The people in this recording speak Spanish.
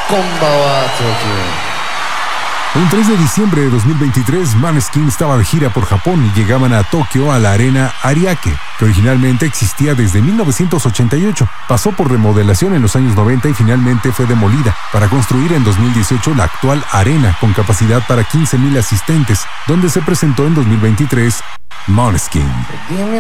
Konbanwa, Tokio. Un 3 de diciembre de 2023, Måneskin estaba de gira por Japón y llegaban a Tokio a la arena Ariake, que originalmente existía desde 1988. Pasó por remodelación en los años 90 y finalmente fue demolida para construir en 2018 la actual arena con capacidad para 15,000 asistentes, donde se presentó en 2023 Måneskin.